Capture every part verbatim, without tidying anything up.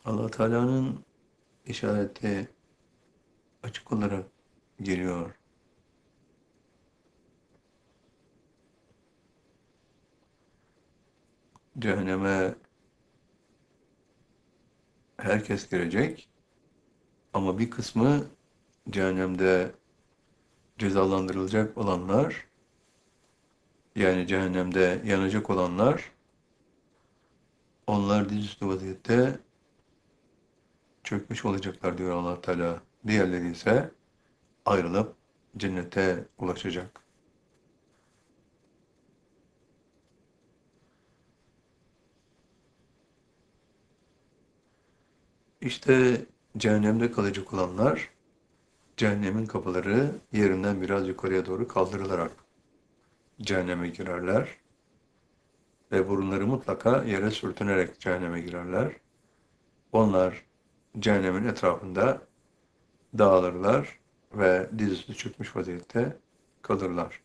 Allah Teala'nın işareti açık olarak geliyor. Cehenneme herkes girecek ama bir kısmı cehennemde cezalandırılacak olanlar, yani cehennemde yanacak olanlar, onlar dizüstü vaziyette çökmüş olacaklar diyor Allah Teala. Diğerleri ise ayrılıp cennete ulaşacak. İşte cehennemde kalacak olanlar, cehennemin kapıları yerinden biraz yukarıya doğru kaldırılarak cehenneme girerler ve burunları mutlaka yere sürtünerek cehenneme girerler. Onlar cehennemin etrafında dağılırlar ve dizüstü çökmüş vaziyette kalırlar.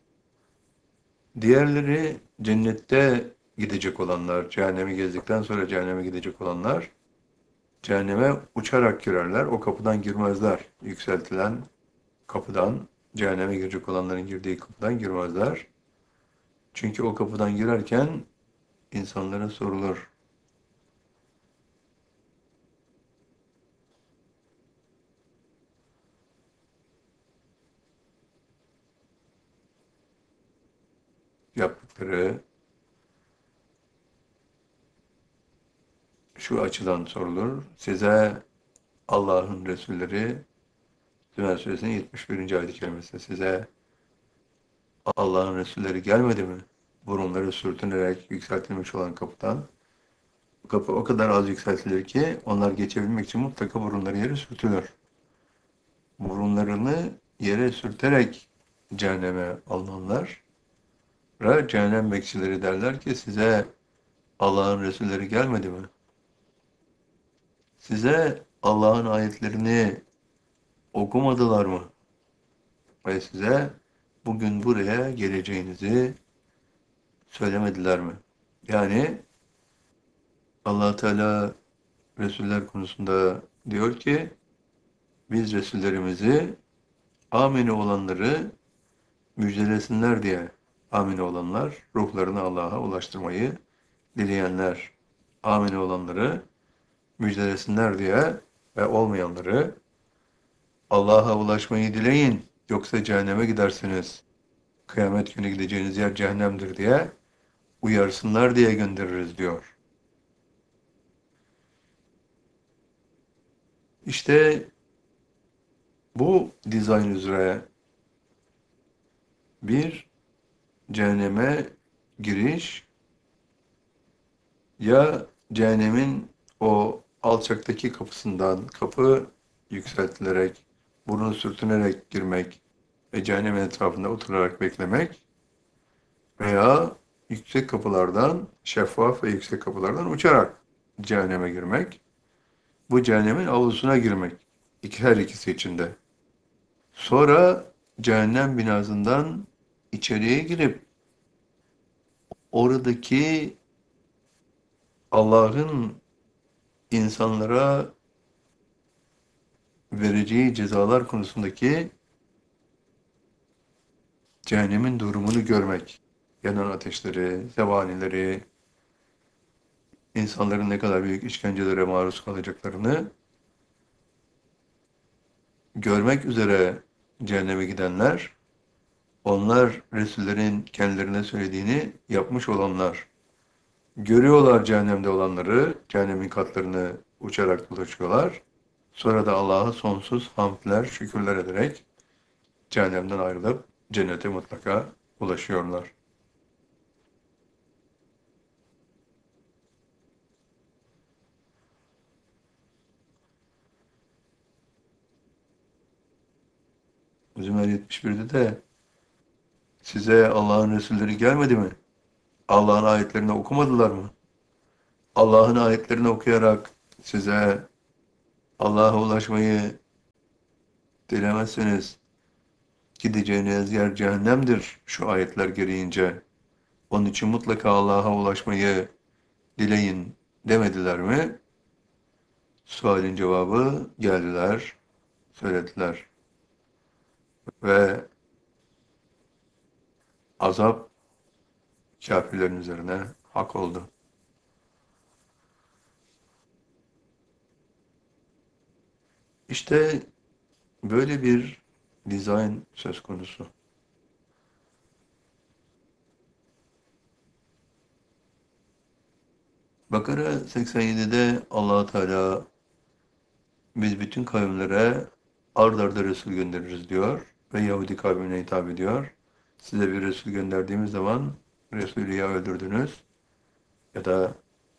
Diğerleri cennette gidecek olanlar, cehennemi gezdikten sonra cehenneme gidecek olanlar, cehenneme uçarak girerler. O kapıdan girmezler. Yükseltilen kapıdan, cehenneme girecek olanların girdiği kapıdan girmezler. Çünkü o kapıdan girerken insanlara sorulur. Yaptıkları şu açıdan sorulur. Size Allah'ın Resulleri, Zümer Suresinin yetmiş birinci ayet-i kerimesi, size Allah'ın Resulleri gelmedi mi? Burunları sürtünerek yükseltilmiş olan kapıdan. Bu kapı o kadar az yükseltilir ki onlar geçebilmek için mutlaka burunları yere sürtülür. Burunlarını yere sürterek cehenneme alınanlar, cehennem bekçileri derler ki size Allah'ın Resulleri gelmedi mi? Size Allah'ın ayetlerini okumadılar mı? Ve size bugün buraya geleceğinizi söylemediler mi? Yani Allah Teala Resuller konusunda diyor ki biz Resullerimizi amine olanları müjdelesinler diye, amine olanlar ruhlarını Allah'a ulaştırmayı dileyenler, amine olanları müjdelesinler diye ve olmayanları Allah'a ulaşmayı dileyin yoksa cehenneme gidersiniz. Kıyamet günü gideceğiniz yer cehennemdir diye uyarsınlar diye göndeririz diyor. İşte bu dizayn üzere bir cehenneme giriş ya cehennemin o alçaktaki kapısından kapı yükseltilerek, burnu sürtünerek girmek ve cehennemin etrafında oturarak beklemek veya yüksek kapılardan, şeffaf ve yüksek kapılardan uçarak cehenneme girmek, bu cehennemin avlusuna girmek. İki, her ikisi içinde. Sonra cehennem binasından içeriye girip oradaki Allah'ın insanlara vereceği cezalar konusundaki cehennemin durumunu görmek. Yanan ateşleri, zebanileri, insanların ne kadar büyük işkencelere maruz kalacaklarını görmek üzere cehenneme gidenler, onlar Resullerin kendilerine söylediğini yapmış olanlar. Görüyorlar cehennemde olanları, cehennemin katlarını uçarak dolaşıyorlar. Sonra da Allah'a sonsuz hamdler, şükürler ederek cehennemden ayrılıp cennete mutlaka ulaşıyorlar. Zümer yetmiş birde de size Allah'ın Resulleri gelmedi mi? Allah'ın ayetlerini okumadılar mı? Allah'ın ayetlerini okuyarak size Allah'a ulaşmayı dilemezseniz gideceğiniz yer cehennemdir şu ayetler gereğince. Onun için mutlaka Allah'a ulaşmayı dileyin demediler mi? Sualin cevabı geldiler, söylediler. Ve azap kâfirlerin üzerine hak oldu. İşte böyle bir dizayn söz konusu. Bakara seksen yedide Allah Teala biz bütün kavimlere ard arda Resul göndeririz diyor ve Yahudi kavmine hitap ediyor. Size bir Resul gönderdiğimiz zaman Resulü ya öldürdünüz ya da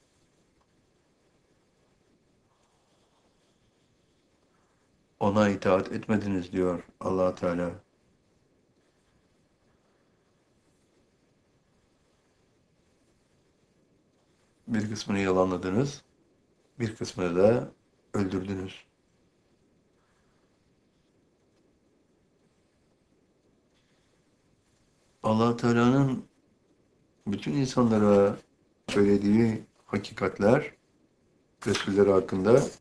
ona itaat etmediniz diyor Allah Teala. Bir kısmını yalanladınız, bir kısmını da öldürdünüz. Allah Teala'nın bütün insanlara söylediği hakikatler Resulleri hakkında